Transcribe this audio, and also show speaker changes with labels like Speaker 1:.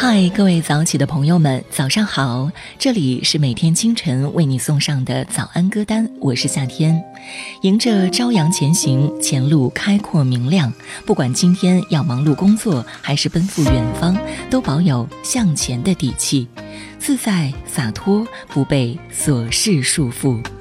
Speaker 1: 嗨，各位早起的朋友们，早上好！这里是每天清晨为你送上的早安歌单，我是夏天。迎着朝阳前行，前路开阔明亮。不管今天要忙碌工作，还是奔赴远方，都保有向前的底气，自在洒脱，不被琐事束缚。